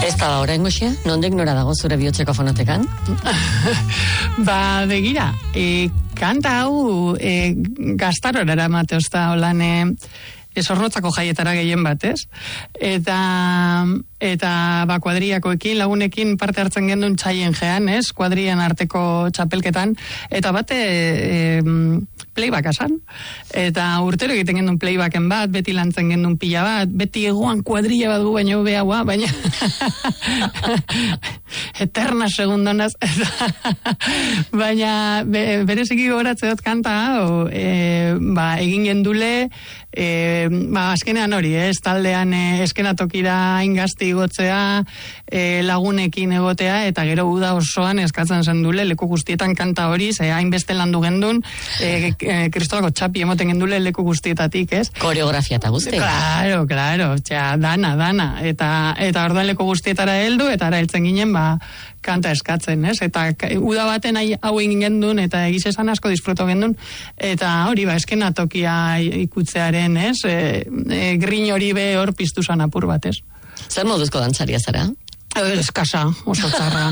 Ez da orain goxia? Nondek nora dago zure bihotzeko fonotekan? Begira, kanta hau gaztarora eramate ozta holan zorrotzako jaietara gehien bat, ez? Eta kuadriakoekin, lagunekin parte hartzen gendun txaien jean, ez? Kuadrian arteko txapelketan, eta bate playback asan. Eta urtero egiten gendun playbacken bat, beti lantzen gendun pila bat, beti egoan kuadrilla bat du baina behaua, baina eterna segundonaz. Baina bereziki goratzeot kanta hau, egin gendule, azkenean hori, taldean eskenatokira ingazti igotzea, lagunekin egotea, eta gero uda osoan eskatzen zendule, leku guztietan kanta hori, hainbeste landu gendun, kristolako txapi emoten gendule leku guztietatik, ez? Koreografia eta guzti. Claro, dana. Eta orduan leku guztietara heldu, eta ara heltzen ginen, kanta eskatzen, ez? Eta uda baten hau egin gendun, eta egiz esan asko disfruto gendun, eta hori, eskenatokia ikutzearen, ez? Grin hori be hor piztu zan apur bat, ez? Zer moduzko dantzaria zara? Eskasa, oso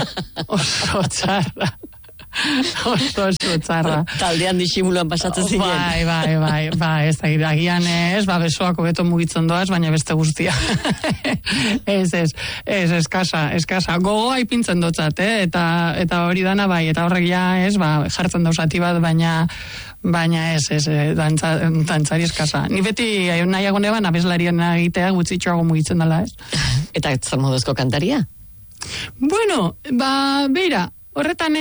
txarra. Taldean disimuluan pasatzen zinen. Bai, ez da, agian ez, besoak hobeto mugitzen doaz, baina beste guztia. Ez, eskasa. Gogoa ipintzen dotzat, eta hori dana bai, eta horrek ja, ez, jartzen dauzati bat, baina ez, dantzari eskasa. Ni beti nahiago neban abeslarien egitea gutxitxoago mugitzen dela, ez? Eta zer moduzko kantaria? Bueno, beira, horretan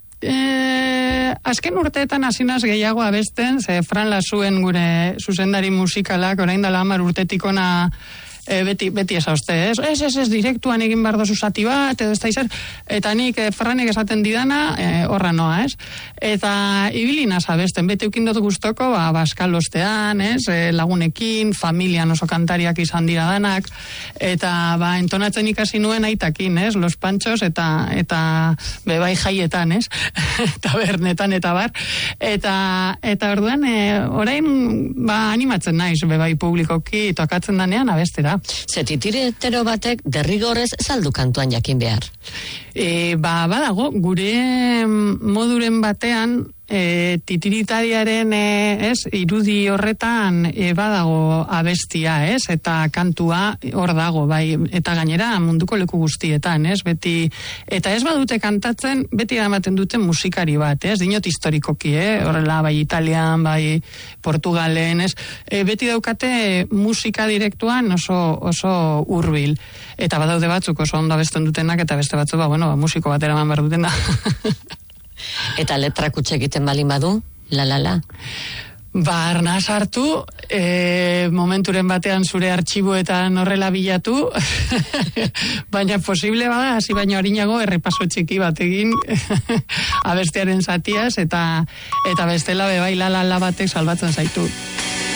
azken urteetan hasinaz gehiago abesten, ze Fran Lasuen gure zuzendari musikalak orain dela 10 urtetik ona beti esauzte, ez, direktuan egin behar dozu zati bat, edo ez da izan, eta nik Franek esaten didana, horra noa, ez? Eta ibilina zabesten, beti eukin dut guztoko, baskalostean, ez? Lagunekin, familian oso kantariak izan dira danak, eta entonatzen ikasi nuen aitakin, ez? Los Panchos, eta bebai jaietan, ez? Tabernetan, eta bar. Eta orduan, orain, animatzen naiz, bebai publikoki, tokatzen danean, abestera. Zetitiretero batek derrigorrez saldu kantuan jakin behar. Badago, gure moduren batean titiritariaren irudi horretan badago abestia, eta kantua hor dago, bai, eta gainera munduko leku guztietan, beti, eta ez badute kantatzen, beti eramaten duten musikari bat, dinot historikoki, horrela, bai Italian, bai Portugalen, beti daukate musika direktuan oso hurbil, eta badaude batzuk oso ondo abesten dutenak, eta beste batzuk, musiko bat eraman behar dutena. Eta letrak utxe egiten balin badu? La. Arnaz hartu, momenturen batean zure artxiboetan horrela bilatu, baina posible bada, hasi baina harinago errepaso txiki bat egin abestearen zatiaz, eta bestela bebai la batek salbatzen zaitu.